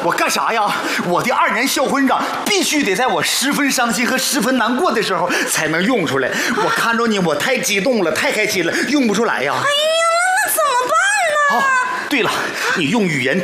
我干啥呀？我的2年孝婚章必须得在我十分伤心和十分难过的时候才能用出来。我看着你，我太激动了，太开心了，用不出来呀。 哎呀，那怎么办呢？ 哦，对了，你用语言